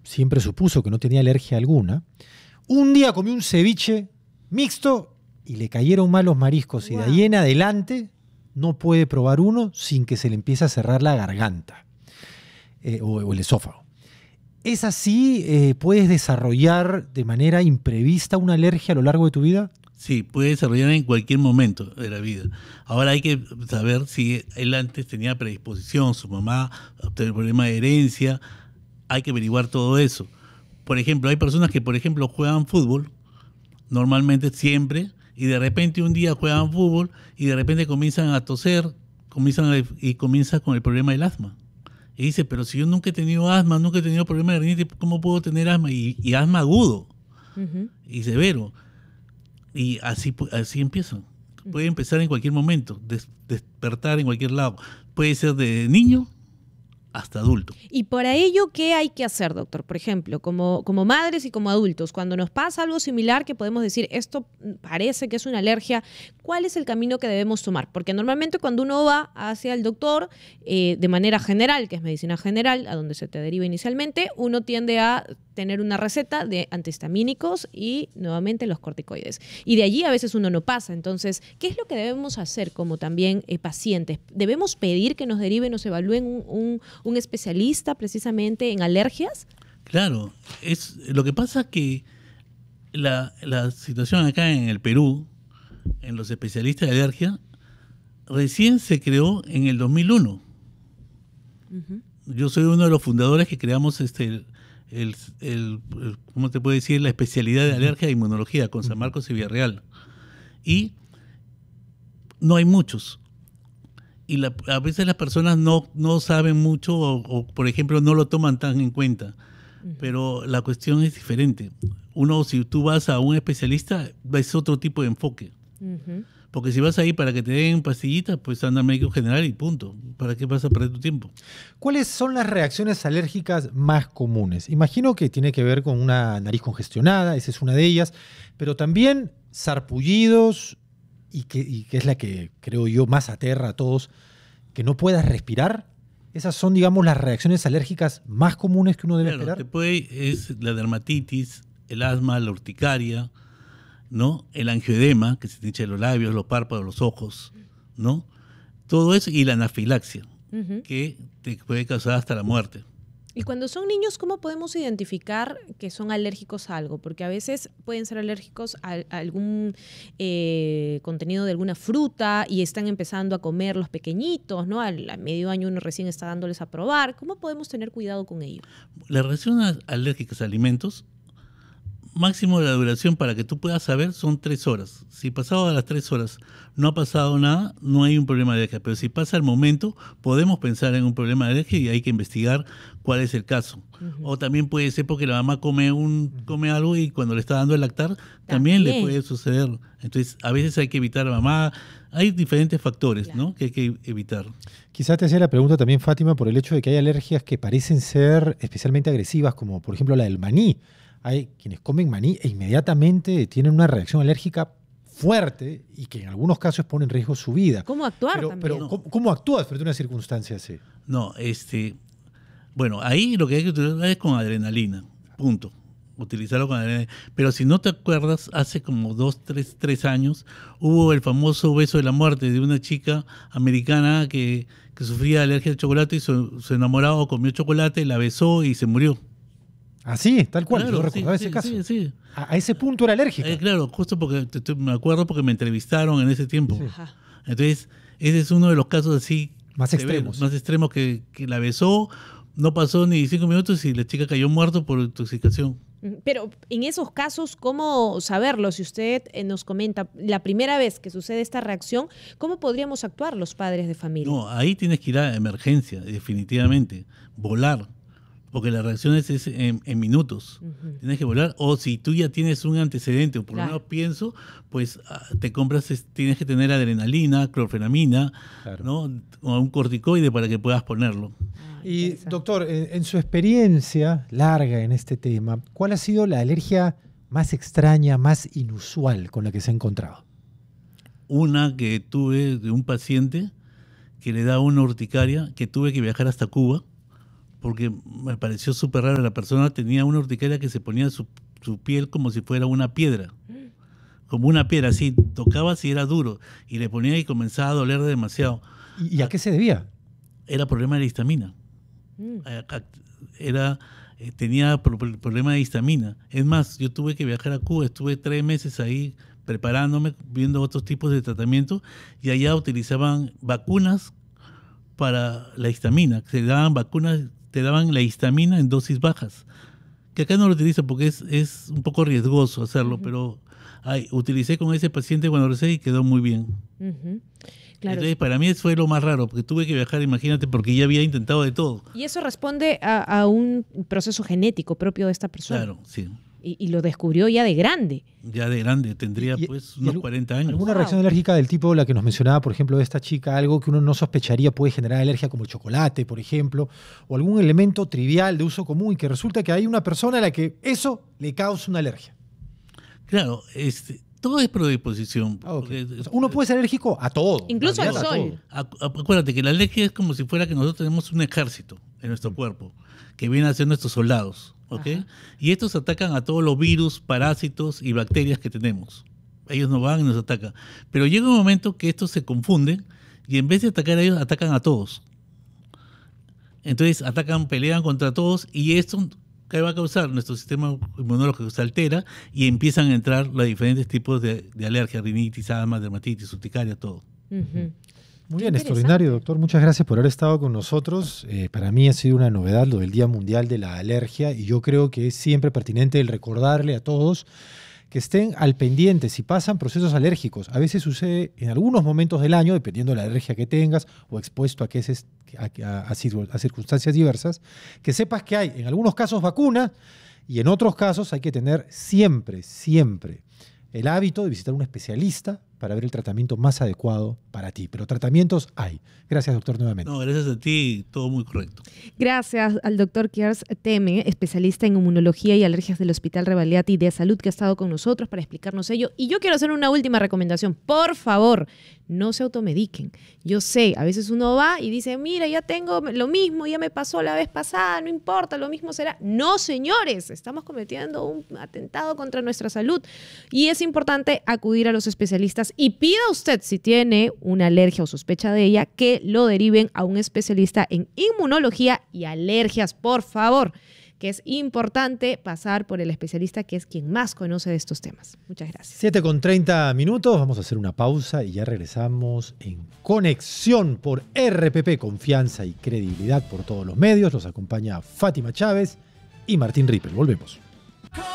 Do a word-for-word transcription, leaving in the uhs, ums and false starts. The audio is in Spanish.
siempre supuso que no tenía alergia alguna, un día comió un ceviche mixto y le cayeron mal los mariscos. Wow. Y de ahí en adelante no puede probar uno sin que se le empiece a cerrar la garganta eh, o, o el esófago. ¿Es así? Eh, ¿Puedes desarrollar de manera imprevista una alergia a lo largo de tu vida? Sí, puede desarrollar en cualquier momento de la vida. Ahora hay que saber si él antes tenía predisposición, su mamá tenía problema de herencia. Hay que averiguar todo eso. Por ejemplo, hay personas que, por ejemplo, juegan fútbol, normalmente siempre, y de repente un día juegan fútbol y de repente comienzan a toser, comienzan a, y comienza con el problema del asma. Y dice, pero si yo nunca he tenido asma, nunca he tenido problema de rinitis, ¿cómo puedo tener asma? Y, y asma agudo uh-huh. y severo. Y así, así empiezan. Puede empezar en cualquier momento, des, despertar en cualquier lado. Puede ser de niño hasta adulto. Y para ello, ¿qué hay que hacer, doctor? Por ejemplo, como, como madres y como adultos, cuando nos pasa algo similar que podemos decir, esto parece que es una alergia, ¿cuál es el camino que debemos tomar? Porque normalmente cuando uno va hacia el doctor, eh, de manera general, que es medicina general, a donde se te deriva inicialmente, uno tiende a tener una receta de antihistamínicos y nuevamente los corticoides. Y de allí a veces uno no pasa. Entonces, ¿qué es lo que debemos hacer como también eh, pacientes? ¿Debemos pedir que nos deriven, nos evalúen un, un, un especialista precisamente en alergias? Claro, es lo que pasa que la, la situación acá en el Perú, en los especialistas de alergia, recién se creó en el dos mil uno. Uh-huh. Yo soy uno de los fundadores que creamos este el, el, el ¿cómo te puedo decir? La especialidad de alergia e inmunología con San Marcos y Villarreal. Y no hay muchos. Y la, a veces las personas no, no saben mucho o, o, por ejemplo, no lo toman tan en cuenta. Uh-huh. Pero la cuestión es diferente. Uno, si tú vas a un especialista, es otro tipo de enfoque. Uh-huh. Porque si vas ahí para que te den pastillitas, pues anda al médico general y punto. ¿Para qué vas a perder tu tiempo? ¿Cuáles son las reacciones alérgicas más comunes? Imagino que tiene que ver con una nariz congestionada, esa es una de ellas, pero también sarpullidos, y que, y que es la que creo yo más aterra a todos, que no puedas respirar. Esas son, digamos, las reacciones alérgicas más comunes que uno debe claro, esperar. Te puede, es la dermatitis, el asma, la urticaria, ¿no? El angioedema, que se te hincha los labios, los párpados, los ojos, ¿no? Todo eso, y la anafilaxia, uh-huh. que te puede causar hasta la muerte. Y cuando son niños, ¿cómo podemos identificar que son alérgicos a algo? Porque a veces pueden ser alérgicos a, a algún eh, contenido de alguna fruta y están empezando a comer los pequeñitos, ¿no? Al, a medio año uno recién está dándoles a probar. ¿Cómo podemos tener cuidado con ello? Las reacciones alérgicas a alimentos, máximo de la duración para que tú puedas saber son tres horas. Si pasado a las tres horas no ha pasado nada, no hay un problema de alergia. Pero si pasa el momento, podemos pensar en un problema de alergia y hay que investigar cuál es el caso. Uh-huh. O también puede ser porque la mamá come un come algo y cuando le está dando el lactar, también, también le puede suceder. Entonces, a veces hay que evitar a la mamá. Hay diferentes factores, claro, ¿no? que hay que evitar. Quizás te hacía la pregunta también, Fátima, por el hecho de que hay alergias que parecen ser especialmente agresivas, como por ejemplo la del maní. Hay quienes comen maní e inmediatamente tienen una reacción alérgica fuerte y que en algunos casos pone en riesgo su vida. ¿Cómo actuar pero, también? Pero, No. ¿cómo, ¿cómo actúas frente a una circunstancia así? No, este... Bueno, ahí lo que hay que utilizar es con adrenalina, punto. Utilizarlo con adrenalina. Pero si no te acuerdas, hace como dos, tres, tres años, hubo el famoso beso de la muerte de una chica americana que, que sufría alergia al chocolate y su, su enamorado comió chocolate, la besó y se murió. Así, tal cual, claro, yo recordaba sí, ese sí, caso. Sí, sí. A, a ese punto era alérgica. Eh, claro, justo porque te, te, me acuerdo porque me entrevistaron en ese tiempo. Sí. Entonces, ese es uno de los casos así... Más extremos. Más extremos que, que la besó, no pasó ni cinco minutos y la chica cayó muerta por intoxicación. Pero en esos casos, ¿cómo saberlo? Si usted eh, nos comenta, la primera vez que sucede esta reacción, ¿cómo podríamos actuar los padres de familia? No, ahí tienes que ir a emergencia, definitivamente. Volar. Porque la reacción es, es en, en minutos. Uh-huh. Tienes que volar. O si tú ya tienes un antecedente, o por claro. lo menos pienso, pues te compras, tienes que tener adrenalina, clorfenamina, claro. ¿no? O un corticoide para que puedas ponerlo. Ah, y doctor, en, en su experiencia larga en este tema, ¿cuál ha sido la alergia más extraña, más inusual con la que se ha encontrado? Una que tuve de un paciente que le da una urticaria, que tuve que viajar hasta Cuba porque me pareció súper raro. La persona tenía una urticaria que se ponía su, su piel como si fuera una piedra. Como una piedra, así, tocaba si era duro. Y le ponía y comenzaba a doler demasiado. ¿Y, y a qué se debía? Era problema de histamina. Mm. Era, eh, tenía pro- problema de histamina. Es más, yo tuve que viajar a Cuba, estuve tres meses ahí preparándome, viendo otros tipos de tratamiento, y allá utilizaban vacunas para la histamina. Se daban vacunas, te daban la histamina en dosis bajas. Que acá no lo utilizan porque es, es un poco riesgoso hacerlo, uh-huh. pero ay, utilicé con ese paciente cuando recé y quedó muy bien. Uh-huh. Claro. Entonces, para mí eso fue lo más raro, porque tuve que viajar, imagínate, porque ya había intentado de todo. Y eso responde a, a un proceso genético propio de esta persona. Claro, sí. Y, y lo descubrió ya de grande. Ya de grande, tendría y, pues y unos algo, cuarenta años. ¿Alguna wow. reacción alérgica del tipo la que nos mencionaba, por ejemplo, de esta chica? Algo que uno no sospecharía puede generar alergia, como el chocolate, por ejemplo, o algún elemento trivial de uso común y que resulta que hay una persona a la que eso le causa una alergia. Claro, este, todo es predisposición. Ah, okay. Porque, o sea, uno puede ser alérgico a todo. Incluso al sol. Acuérdate que la alergia es como si fuera que nosotros tenemos un ejército en nuestro cuerpo, que viene a ser nuestros soldados. ¿Okay? Y estos atacan a todos los virus, parásitos y bacterias que tenemos. Ellos nos van y nos atacan. Pero llega un momento que estos se confunden y en vez de atacar a ellos, atacan a todos. Entonces atacan, pelean contra todos y esto ¿qué va a causar? Nuestro sistema inmunológico se altera y empiezan a entrar los diferentes tipos de, de alergia, rinitis, asma, dermatitis, urticaria, todo. Uh-huh. Muy bien, extraordinario, doctor. Muchas gracias por haber estado con nosotros. Eh, para mí ha sido una novedad lo del Día Mundial de la Alergia y yo creo que es siempre pertinente el recordarle a todos que estén al pendiente si pasan procesos alérgicos. A veces sucede en algunos momentos del año, dependiendo de la alergia que tengas o expuesto a, que es, a, a, a circunstancias diversas, que sepas que hay en algunos casos vacuna y en otros casos hay que tener siempre, siempre el hábito de visitar un especialista para ver el tratamiento más adecuado para ti. Pero tratamientos hay. Gracias, doctor, nuevamente. No, gracias a ti, todo muy correcto. Gracias al doctor Kiers Teme, especialista en inmunología y alergias del Hospital Rebagliati de Salud, que ha estado con nosotros para explicarnos ello. Y yo quiero hacer una última recomendación. Por favor, no se automediquen. Yo sé, a veces uno va y dice, mira, ya tengo lo mismo, ya me pasó la vez pasada, no importa, lo mismo será. No, señores, estamos cometiendo un atentado contra nuestra salud. Y es importante acudir a los especialistas y pida usted, si tiene una alergia o sospecha de ella, que lo deriven a un especialista en inmunología y alergias, por favor, que es importante pasar por el especialista que es quien más conoce de estos temas. Muchas gracias. siete con treinta minutos, vamos a hacer una pausa y ya regresamos en Conexión por R P P, confianza y credibilidad por todos los medios. Los acompaña Fátima Chávez y Martín Rippel. Volvemos.